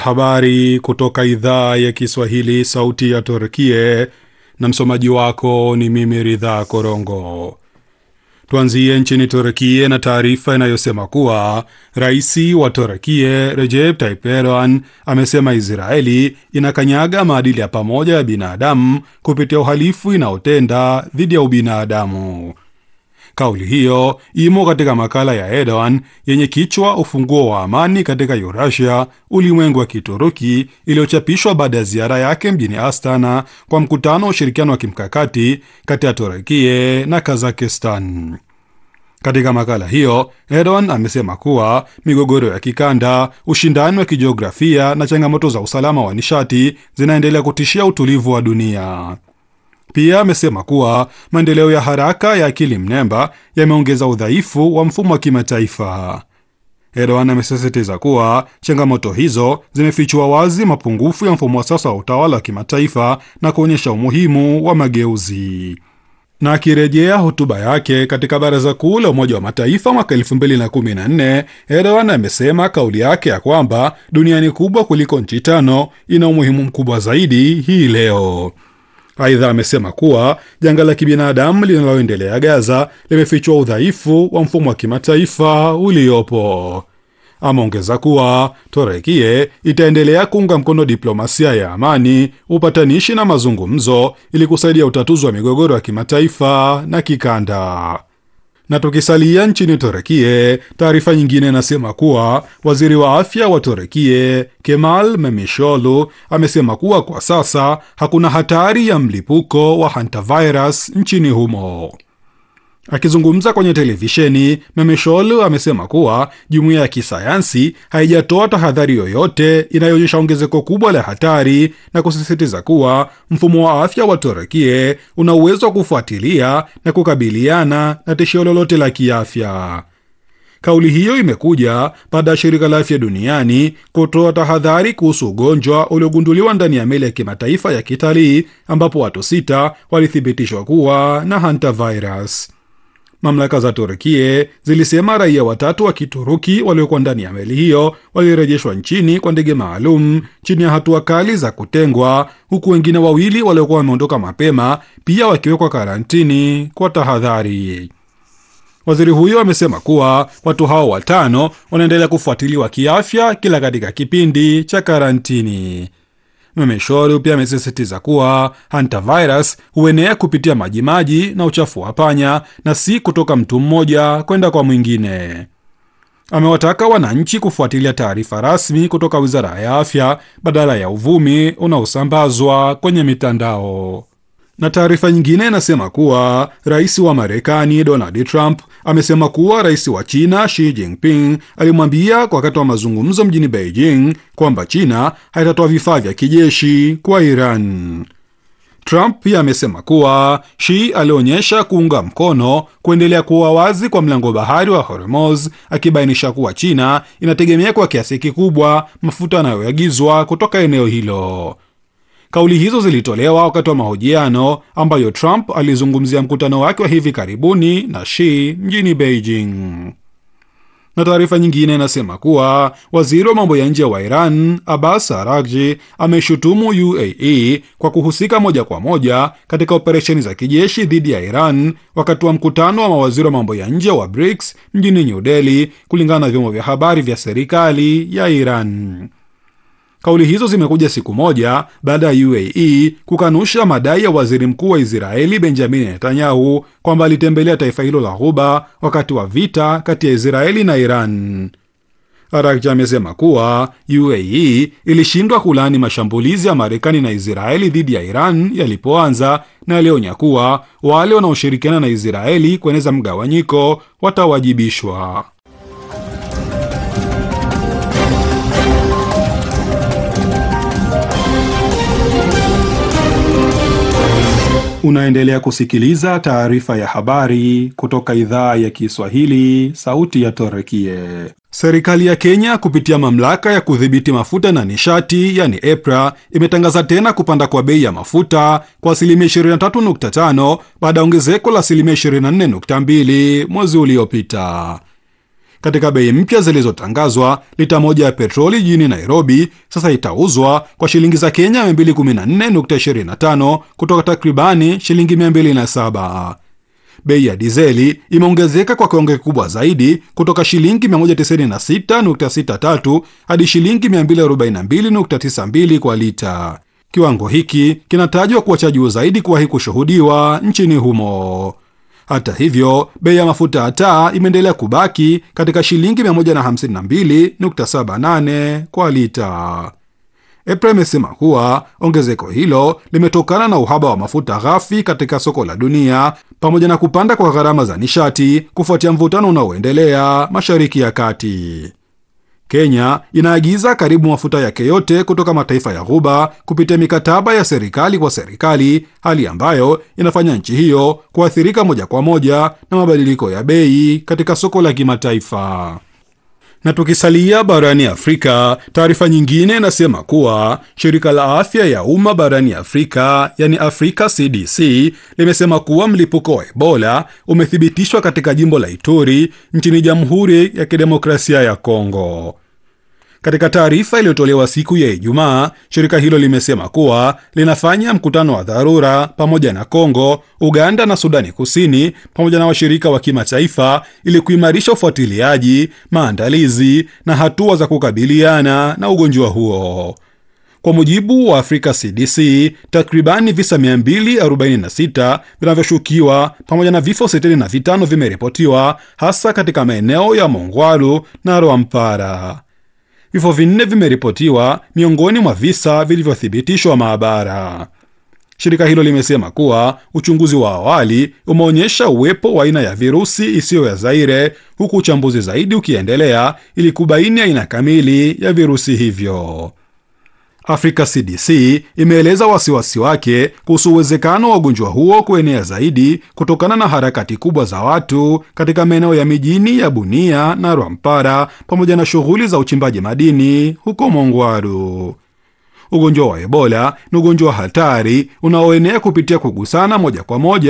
Habari kutoka idhaa ya Kiswahili sauti ya Turkie, na msomaji wako ni mimi Ridha Korongo. Tuanzie nchini Turkie na taarifa inayosema kuwa Raisi wa Turkie Recep Tayyip Erdogan amesema Israeli inakanyaga maadili ya pamoja ya binadamu kupitia uhalifu inaotenda dhidi ya ubinadamu. Kauli hiyo imo katika makala ya Erdogan yenye kichwa ufunguo wa amani katika Eurasia, ulimwengu wa Kituruki, iliyochapishwa baada ya ziara yake mjini Astana kwa mkutano wa ushirikiano wa kimkakati kati ya Turkie na Kazakhstan. Katika makala hiyo, Erdogan amesema kuwa migogoro ya kikanda, ushindani wa kijiografia na changamoto za usalama wa nishati zinaendelea kutishia utulivu wa dunia. Pia amesema kuwa maendeleo ya haraka ya akili mnemba yameongeza udhaifu wa mfumo wa kimataifa. Erdogan amesisitiza kuwa changamoto hizo zimefichua wazi mapungufu ya mfumo wa sasa wa utawala wa kimataifa na kuonyesha umuhimu wa mageuzi. Na akirejea hotuba yake katika Baraza Kuu la Umoja wa Mataifa mwaka 2014, Erdogan amesema kauli yake ya kwamba dunia ni kubwa kuliko nchi tano ina umuhimu mkubwa zaidi hii leo. Aidha amesema kuwa janga la kibinadamu linaloendelea Gaza limefichua udhaifu wa mfumo wa kimataifa uliopo. Ameongeza kuwa Turkie itaendelea kuunga mkono diplomasia ya amani, upatanishi na mazungumzo ili kusaidia utatuzi wa migogoro ya kimataifa na kikanda. Na tukisalia nchini Turkie, taarifa nyingine inasema kuwa waziri wa afya wa Turkie Kemal Memişoğlu amesema kuwa kwa sasa hakuna hatari ya mlipuko wa hantavirus nchini humo. Akizungumza kwenye televisheni, Memişoğlu amesema kuwa jumuiya ya kisayansi haijatoa tahadhari yoyote inayoonyesha ongezeko kubwa la hatari, na kusisitiza kuwa mfumo wa afya wa Turkie una uwezo wa kufuatilia na kukabiliana na tishio lolote la kiafya. Kauli hiyo imekuja baada ya shirika la afya duniani kutoa tahadhari kuhusu ugonjwa uliogunduliwa ndani ya meli ya kimataifa ya kitalii ambapo watu 6 walithibitishwa kuwa na hantavirus. Mamlaka za Turkie zilisema raia 3 wa Kituruki waliokuwa ndani ya meli hiyo walirejeshwa nchini kwa ndege maalum chini ya hatua kali za kutengwa, huku wengine 2 waliokuwa wameondoka mapema pia wakiwekwa karantini kwa tahadhari. Waziri huyo amesema kuwa watu hao 5 wanaendelea kufuatiliwa kiafya kila katika kipindi cha karantini. Memişoğlu pia amesisitiza kuwa hantavirus huenea kupitia majimaji na uchafu wa panya na si kutoka mtu mmoja kwenda kwa mwingine. Amewataka wananchi kufuatilia taarifa rasmi kutoka Wizara ya Afya badala ya uvumi unaosambazwa kwenye mitandao. Na taarifa nyingine inasema kuwa rais wa Marekani Donald Trump amesema kuwa rais wa China Xi Jinping alimwambia wakati wa mazungumzo mjini Beijing kwamba China haitatoa vifaa vya kijeshi kwa Iran. Trump pia amesema kuwa Xi alionyesha kuunga mkono kuendelea kuwa wazi kwa mlango bahari wa Hormuz, akibainisha kuwa China inategemea kwa kiasi kikubwa mafuta yanayoagizwa kutoka eneo hilo. Kauli hizo zilitolewa wakati wa mahojiano ambayo Trump alizungumzia mkutano wake wa hivi karibuni na Xi mjini Beijing. Na taarifa nyingine inasema kuwa waziri wa mambo ya nje wa Iran Abbas Araghchi ameshutumu UAE kwa kuhusika moja kwa moja katika operesheni za kijeshi dhidi ya Iran wakati wa mkutano wa mawaziri wa mambo ya nje wa BRICS mjini New Delhi, kulingana na vyombo vya habari vya serikali ya Iran. Kauli hizo zimekuja siku moja baada ya UAE kukanusha madai ya waziri mkuu wa Israeli Benjamin Netanyahu kwamba alitembelea taifa hilo la Ghuba wakati wa vita kati ya Israeli na Iran. Araghchi amesema kuwa UAE ilishindwa kulaani mashambulizi ya Marekani na Israeli dhidi ya Iran yalipoanza, na alionya kuwa wale wanaoshirikiana na Israeli kueneza mgawanyiko watawajibishwa. Unaendelea kusikiliza taarifa ya habari kutoka idhaa ya Kiswahili, sauti ya Turkie. Serikali ya Kenya kupitia mamlaka ya kudhibiti mafuta na nishati, yani EPRA, imetangaza tena kupanda kwa bei ya mafuta kwa asilimia 23.5 baada ya ongezeko la asilimia 24.2 mwezi uliopita. Katika bei mpya zilizotangazwa, lita moja ya petroli jijini Nairobi sasa itauzwa kwa shilingi za Kenya 214.25 kutoka takribani shilingi 207. Bei ya dizeli imeongezeka kwa kiwango kikubwa zaidi kutoka shilingi 196.63 hadi shilingi 242.92 kwa lita. Kiwango hiki kinatajwa kuwa cha juu zaidi kuwahi kushuhudiwa nchini humo. Hata hivyo, bei ya mafuta ya taa imeendelea kubaki katika shilingi 152.78 kwa lita. EPRA imesema kuwa ongezeko hilo limetokana na uhaba wa mafuta ghafi katika soko la dunia pamoja na kupanda kwa gharama za nishati kufuatia mvutano unaoendelea Mashariki ya Kati. Kenya inaagiza karibu mafuta yake yote kutoka mataifa ya Ghuba kupitia mikataba ya serikali kwa serikali, hali ambayo inafanya nchi hiyo kuathirika moja kwa moja na mabadiliko ya bei katika soko la kimataifa. Na tukisalia barani Afrika, taarifa nyingine inasema kuwa shirika la afya ya umma barani Afrika, yani Africa CDC, limesema kuwa mlipuko wa Ebola umethibitishwa katika jimbo la Ituri nchini Jamhuri ya Kidemokrasia ya Kongo. Katika taarifa iliyotolewa siku ya Ijumaa, shirika hilo limesema kuwa linafanya mkutano wa dharura pamoja na Kongo, Uganda na Sudani Kusini pamoja na washirika wa kimataifa ili kuimarisha ufuatiliaji, maandalizi na hatua za kukabiliana na ugonjwa huo. Kwa mujibu wa Africa CDC, takribani visa 246 vinavyoshukiwa pamoja na vifo 65 vimeripotiwa hasa katika maeneo ya Mongwalu na Rwampara. Vifo 4 vimeripotiwa miongoni mwa visa vilivyothibitishwa maabara. Shirika hilo limesema kuwa uchunguzi wa awali umeonyesha uwepo wa aina ya virusi isiyo ya Zaire, huku uchambuzi zaidi ukiendelea ili kubaini aina kamili ya virusi hivyo. Africa CDC imeeleza wasiwasi wake kuhusu uwezekano wa ugonjwa huo kuenea zaidi kutokana na harakati kubwa za watu katika maeneo ya mijini ya Bunia na Rwampara pamoja na shughuli za uchimbaji madini huko Mongwaru. Ugonjwa wa Ebola ni ugonjwa hatari unaoenea kupitia kugusana moja kwa moja